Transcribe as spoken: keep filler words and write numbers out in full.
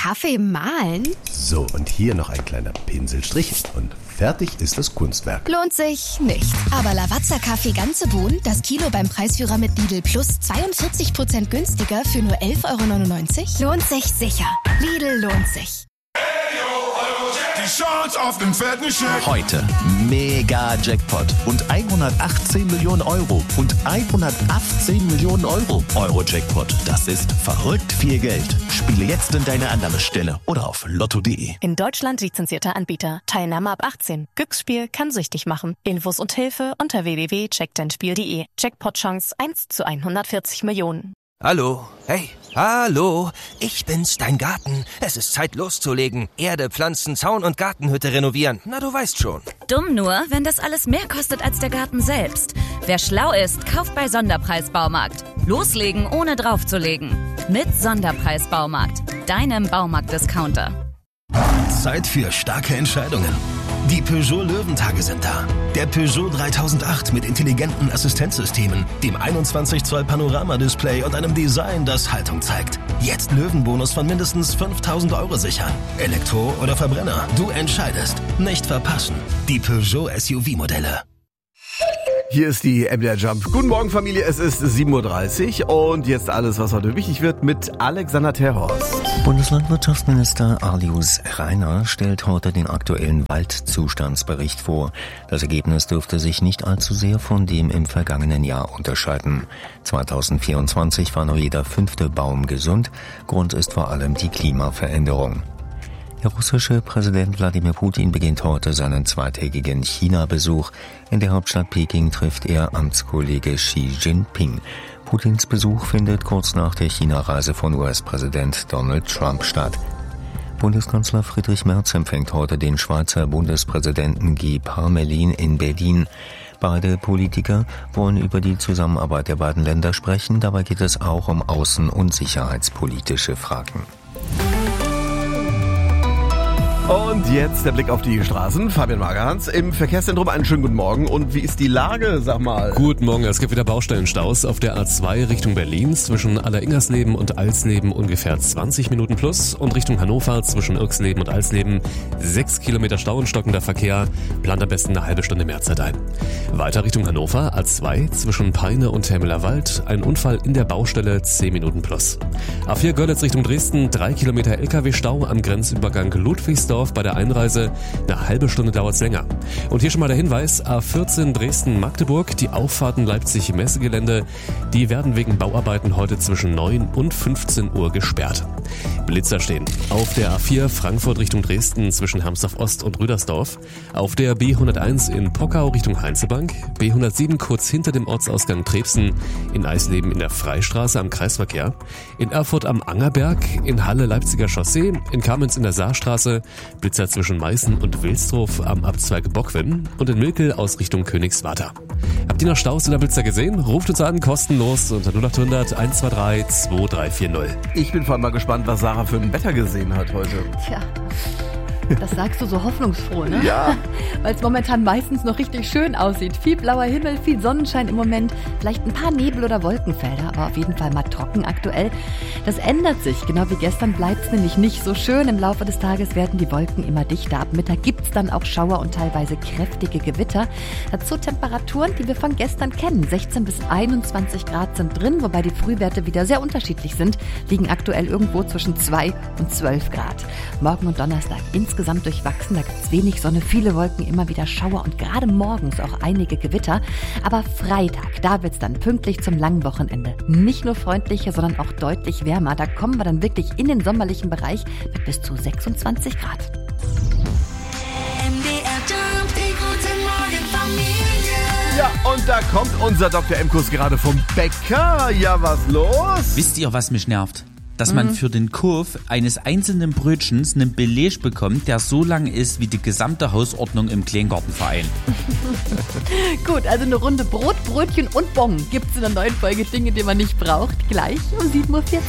Kaffee mahlen? So, und hier noch ein kleiner Pinselstrich und fertig ist das Kunstwerk. Lohnt sich nicht. Aber Lavazza Kaffee ganze Bohnen, das Kilo beim Preisführer mit Lidl Plus zweiundvierzig Prozent günstiger für nur elf Euro neunundneunzig? Lohnt sich sicher. Lidl lohnt sich. Die Chance auf den fetten Scheck. Heute Mega Jackpot und hundertachtzehn Millionen Euro und hundertachtzehn Millionen Euro. Euro-Jackpot, das ist verrückt viel Geld. Spiele jetzt in deine Annahmestelle oder auf lotto punkt de. In Deutschland lizenzierter Anbieter. Teilnahme ab achtzehn. Glücksspiel kann süchtig machen. Infos und Hilfe unter w w w punkt check dein spiel punkt de. Jackpot-Chance eins zu hundertvierzig Millionen. Hallo, hey, hallo, ich bin's, dein Garten. Es ist Zeit loszulegen. Erde, Pflanzen, Zaun und Gartenhütte renovieren. Na, du weißt schon. Dumm nur, wenn das alles mehr kostet als der Garten selbst. Wer schlau ist, kauft bei Sonderpreis Baumarkt. Loslegen, ohne draufzulegen. Mit Sonderpreis Baumarkt, deinem Baumarkt-Discounter. Zeit für starke Entscheidungen. Die Peugeot Löwentage sind da. Der Peugeot dreitausendacht mit intelligenten Assistenzsystemen, dem einundzwanzig Zoll Panorama-Display und einem Design, das Haltung zeigt. Jetzt Löwenbonus von mindestens fünftausend Euro sichern. Elektro oder Verbrenner, du entscheidest. Nicht verpassen. Die Peugeot S U V-Modelle. Hier ist die M D R Jump. Guten Morgen, Familie. Es ist sieben Uhr dreißig und jetzt alles, was heute wichtig wird, mit Alexander Terhorst. Bundeslandwirtschaftsminister Alois Rainer stellt heute den aktuellen Waldzustandsbericht vor. Das Ergebnis dürfte sich nicht allzu sehr von dem im vergangenen Jahr unterscheiden. zweitausendvierundzwanzig war nur jeder fünfte Baum gesund. Grund ist vor allem die Klimaveränderung. Der russische Präsident Wladimir Putin beginnt heute seinen zweitägigen China-Besuch. In der Hauptstadt Peking trifft er Amtskollege Xi Jinping. Putins Besuch findet kurz nach der China-Reise von U S-Präsident Donald Trump statt. Bundeskanzler Friedrich Merz empfängt heute den Schweizer Bundespräsidenten Guy Parmelin in Berlin. Beide Politiker wollen über die Zusammenarbeit der beiden Länder sprechen. Dabei geht es auch um außen- und sicherheitspolitische Fragen. Und jetzt der Blick auf die Straßen. Fabian Magerhans im Verkehrszentrum. Einen schönen guten Morgen. Und wie ist die Lage, sag mal? Guten Morgen. Es gibt wieder Baustellenstaus auf der A zwei Richtung Berlin zwischen Alleringersleben und Alsleben ungefähr zwanzig Minuten plus und Richtung Hannover zwischen Irksleben und Alsleben sechs Kilometer Stau und stockender Verkehr. Plant am besten eine halbe Stunde mehr Zeit ein. Weiter Richtung Hannover A zwei zwischen Peine und Termeler Wald. Ein Unfall in der Baustelle zehn Minuten plus. A vier Görlitz Richtung Dresden drei Kilometer L K W-Stau am Grenzübergang Ludwigsdorf. Bei der Einreise eine halbe Stunde dauert es länger. Und hier schon mal der Hinweis, A vierzehn Dresden-Magdeburg, die Auffahrten Leipzig-Messegelände, die werden wegen Bauarbeiten heute zwischen neun und fünfzehn Uhr gesperrt. Blitzer stehen auf der A vier Frankfurt Richtung Dresden zwischen Hamsdorf Ost und Rüdersdorf, auf der B hunderteins in Pockau Richtung Heinzelbank, B hundertsieben kurz hinter dem Ortsausgang Trebsen, in Eisleben in der Freistraße am Kreisverkehr, in Erfurt am Angerberg, in Halle Leipziger Chaussee, in Kamenz in der Saarstraße, Blitzer zwischen Meißen und Wilsdorf am Abzweig Bockwin und in Milkel aus Richtung Königswarter. Habt ihr noch Staus oder Blitzer gesehen? Ruft uns an, kostenlos unter null acht hundert eins zwei drei zwei drei vier null. Ich bin vor allem mal gespannt, was Sarah für ein Wetter gesehen hat heute. Tja, das sagst du so hoffnungsfroh, ne? Ja. Weil es momentan meistens noch richtig schön aussieht. Viel blauer Himmel, viel Sonnenschein im Moment, vielleicht ein paar Nebel- oder Wolkenfelder, aber auf jeden Fall mal trocken aktuell. Das ändert sich, genau wie gestern bleibt es nämlich nicht so schön. Im Laufe des Tages werden die Wolken immer dichter. Ab Mittag gibt es dann auch Schauer und teilweise kräftige Gewitter. Dazu Temperaturen, die wir von gestern kennen. sechzehn bis einundzwanzig Grad sind drin, wobei die Frühwerte wieder sehr unterschiedlich sind, liegen aktuell irgendwo zwischen zwei und zwölf Grad. Morgen und Donnerstag insgesamt Insgesamt durchwachsen, da gibt es wenig Sonne, viele Wolken, immer wieder Schauer und gerade morgens auch einige Gewitter. Aber Freitag, da wird es dann pünktlich zum langen Wochenende nicht nur freundlicher, sondern auch deutlich wärmer. Da kommen wir dann wirklich in den sommerlichen Bereich mit bis zu sechsundzwanzig Grad. M D R Jump, die gute Morgen Familie. Ja, und da kommt unser Doktor M-Kurs gerade vom Bäcker. Ja, was los? Wisst ihr, was mich nervt? Dass man für den Kauf eines einzelnen Brötchens einen Beleg bekommt, der so lang ist wie die gesamte Hausordnung im Kleingartenverein. Gut, also eine Runde Brot, Brötchen und Bon gibt's in der neuen Folge Dinge, die man nicht braucht, gleich um sieben Uhr vierzig.